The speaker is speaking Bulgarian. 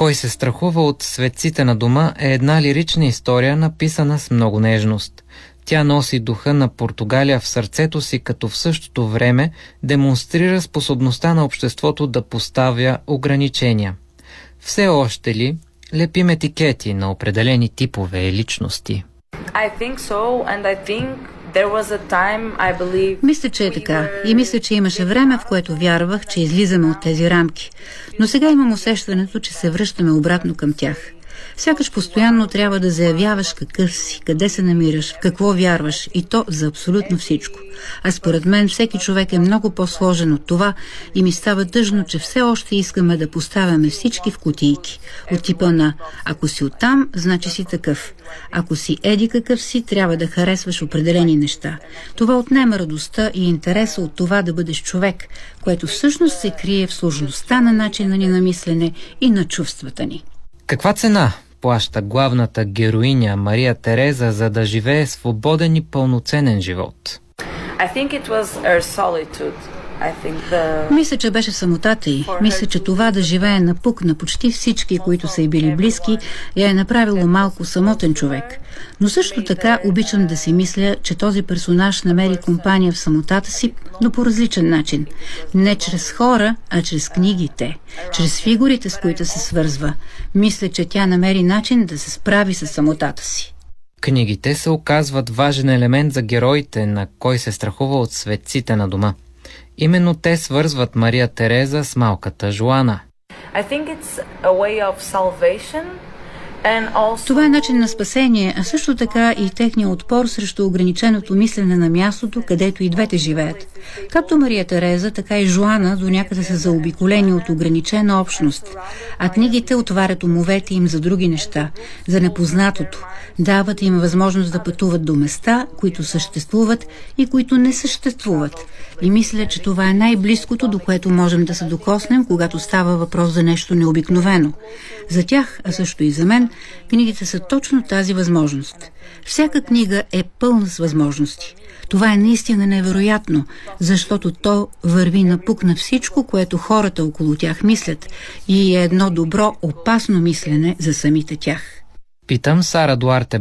Кой се страхува от светците на дома е една лирична история, написана с много нежност. Тя носи духа на Португалия в сърцето си, като в същото време демонстрира способността на обществото да поставя ограничения. Все още ли лепим етикети на определени типове и личности? Мисля, че е така. И мисля, че имаше време, в което вярвах, че излизаме от тези рамки. Но сега имам усещането, че се връщаме обратно към тях. Сякаш постоянно трябва да заявяваш какъв си, къде се намираш, в какво вярваш, и то за абсолютно всичко. А според мен всеки човек е много по-сложен от това и ми става тъжно, че все още искаме да поставяме всички в кутийки. От типа на ако си оттам, значи си такъв. Ако си еди какъв си, трябва да харесваш определени неща. Това отнема радостта и интереса от това да бъдеш човек, което всъщност се крие в сложността на начина ни на мислене и на чувствата ни. Каква цена плаща главната героиня Мария Тереза, за да живее свободен и пълноценен живот? Мисля, че беше самотата й. Мисля, че това да живее напук на почти всички, които са й били близки, я е направило малко самотен човек. Но също така обичам да си мисля, че този персонаж намери компания в самотата си, но по различен начин. Не чрез хора, а чрез книгите, чрез фигурите, с които се свързва. Мисля, че тя намери начин да се справи с самотата си. Книгите се оказват важен елемент за героите на Кой се страхува от светците на дома. Именно те свързват Мария Тереза с малката Жоана. Това е начин на спасение, а също така и техния отпор срещу ограниченото мислене на мястото, където и двете живеят. Както Мария Тереза, така и Жоана до някъде са заобиколени от ограничена общност, а книгите отварят умовете им за други неща, за непознатото, дават им възможност да пътуват до места, които съществуват и които не съществуват. И мисля, че това е най-близкото, до което можем да се докоснем, когато става въпрос за нещо необикновено. За тях, а също и за мен, книгите са точно тази възможност. Всяка книга е пълна с възможности. Това е наистина невероятно, защото то върви напук на всичко, което хората около тях мислят, и е едно добро, опасно мислене за самите тях. Питам Сара Дуарте